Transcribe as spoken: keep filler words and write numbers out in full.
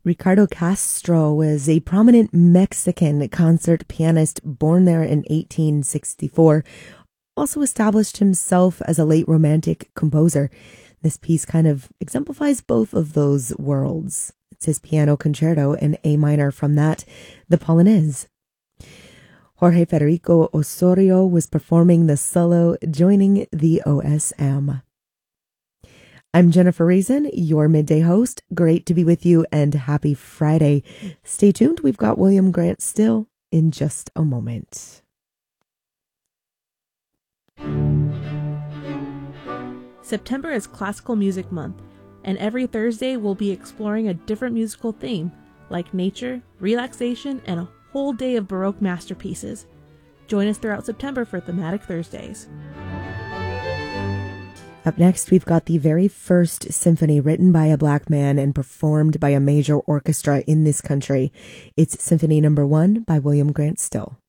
Ricardo Castro was a prominent Mexican concert pianist born there in eighteen sixty-four. Also established himself as a late romantic composer. This piece kind of exemplifies both of those worlds. It's his piano concerto in A minor from that, the Polonaise. Jorge Federico Osorio was performing the solo, joining the O S M. I'm Jennifer Reason, your midday host. Great to be with you and happy Friday. Stay tuned. We've got William Grant Still in just a moment. September is Classical Music Month, and every Thursday we'll be exploring a different musical theme, like nature, relaxation, and a whole day of Baroque masterpieces. Join us throughout September for Thematic Thursdays. Up next, we've got the very first symphony written by a black man and performed by a major orchestra in this country. It's Symphony Number One by William Grant Still.